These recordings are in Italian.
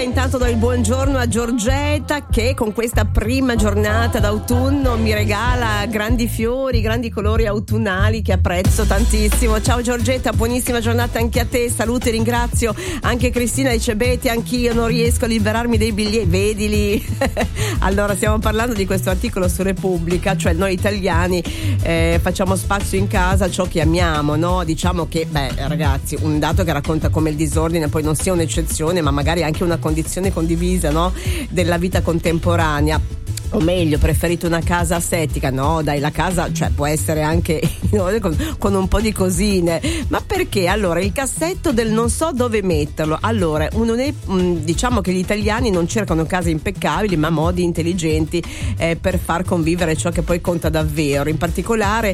Intanto do il buongiorno a Giorgetta, che con questa prima giornata d'autunno mi regala grandi fiori, grandi colori autunnali che apprezzo tantissimo. Ciao Giorgetta, buonissima giornata anche a te. Saluti, ringrazio anche Cristina dice Betty, anch'io non riesco a liberarmi dei biglietti, vedili. Allora, stiamo parlando di questo articolo su Repubblica, cioè noi italiani facciamo spazio in casa a ciò che amiamo, no? Diciamo che, ragazzi, un dato che racconta come il disordine poi non sia un'eccezione, ma magari anche una condizione condivisa, no? Della vita contemporanea. O meglio, preferite una casa asettica? No, dai, la casa, cioè, può essere anche con un po' di cosine. Ma perché? Allora, il cassetto del non so dove metterlo. Allora, diciamo che gli italiani non cercano case impeccabili, ma modi intelligenti per far convivere ciò che poi conta davvero. In particolare,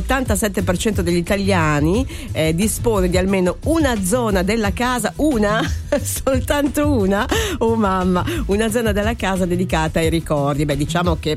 l'87% degli italiani dispone di almeno una zona della casa, soltanto una? Oh mamma, una zona della casa dedicata ai ricordi. Diciamo che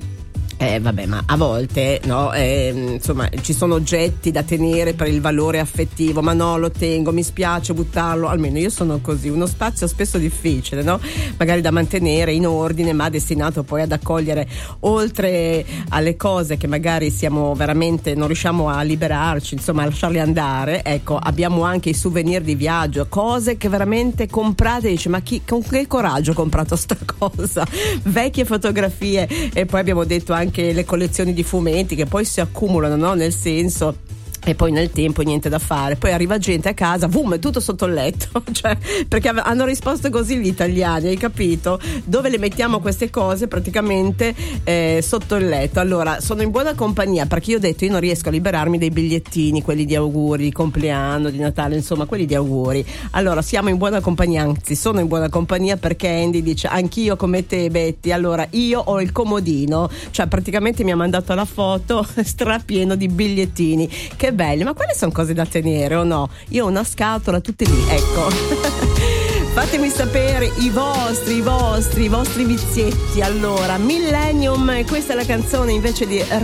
ma a volte, no, insomma, ci sono oggetti da tenere per il valore affettivo, ma no, lo tengo, mi spiace buttarlo, almeno io sono così, uno spazio spesso difficile, no? Magari da mantenere in ordine, ma destinato poi ad accogliere, oltre alle cose che magari siamo veramente, non riusciamo a liberarci, insomma, a lasciarle andare. Ecco, abbiamo anche i souvenir di viaggio, cose che veramente comprate e dici, ma con che coraggio ho comprato sta cosa? Vecchie fotografie, e poi abbiamo detto anche le collezioni di fumetti che poi si accumulano, no? Nel senso, e poi nel tempo niente da fare, poi arriva gente a casa, è tutto sotto il letto, cioè, perché hanno risposto così gli italiani, hai capito? Dove le mettiamo queste cose? Praticamente sotto il letto. Allora, sono in buona compagnia, perché io ho detto, io non riesco a liberarmi dei bigliettini, quelli di auguri, di compleanno, di Natale, insomma, quelli di auguri. Allora, siamo in buona compagnia, anzi sono in buona compagnia, perché Andy dice, anch'io come te Betty. Allora, io ho il comodino, cioè praticamente mi ha mandato la foto strapieno di bigliettini, che belli, ma quelle sono cose da tenere o no? Io ho una scatola, tutte lì, ecco. Fatemi sapere i vostri vizietti. Allora, Millennium, questa è la canzone invece di